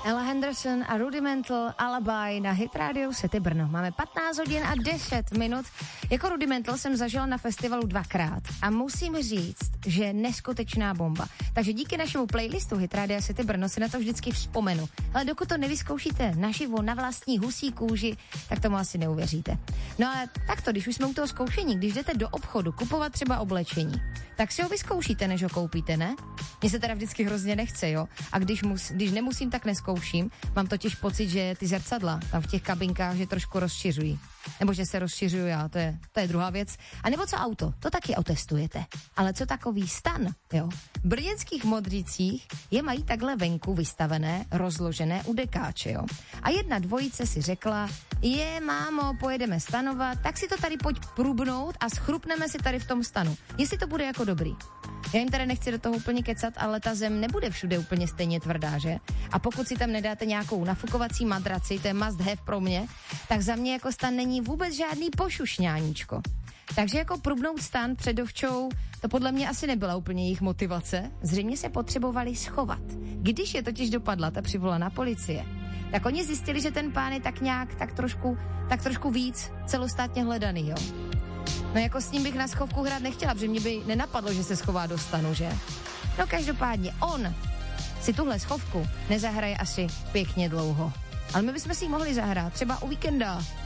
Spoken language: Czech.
Ella Henderson a Rudimental Alibi na Hit Radio City Brno. Máme 15 hodin a 10 minut. Jako Rudimental jsem zažila na festivalu 2krát a musím říct, že neskutečná bomba. Takže díky našemu playlistu Hit Radio City Brno si na to vždycky vzpomenu. Ale dokud to nevyzkoušíte naživo na vlastní husí kůži, tak tomu asi neuvěříte. No ale takto, když už jsme u toho zkoušení, když jdete do obchodu kupovat třeba oblečení, tak si ho vyzkoušíte, než ho koupíte, ne? Mně se teda vždycky hrozně nechce, jo? A když nemusím, tak nezkouším. Mám totiž pocit, že ty zrcadla tam v těch kabinkách, že trošku rozšiřují. Nebo že se rozšiřuju já, to je druhá věc. A nebo co auto, to taky otestujete. Ale co takový stan, jo? V brněnských Modřicích je mají takhle venku vystavené, rozložené u dekáče, jo? A jedna dvojice si řekla, mámo, pojedeme stanovat, tak si to tady pojď průbnout a schrupneme si tady v tom stanu. Jestli to bude jako dobrý. Já jim tady nechci do toho úplně kecat, ale ta zem nebude všude úplně stejně tvrdá, že? A pokud si tam nedáte nějakou nafukovací madraci, to je must have pro mě, tak za mě jako stan není vůbec žádný pošušňáníčko. Takže jako průbnout stan před dovčou, to podle mě asi nebyla úplně jejich motivace. Zřejmě se potřebovali schovat. Když je totiž dopadla ta přivolaná policie, tak oni zjistili, že ten pán je tak trošku víc celostátně hledaný, jo. No jako s ním bych na schovku hrát nechtěla, protože mě by nenapadlo, že se schová do stanu, že? No každopádně on si tuhle schovku nezahraje asi pěkně dlouho. Ale my bychom si ji mohli zahrát, třeba o víkenda.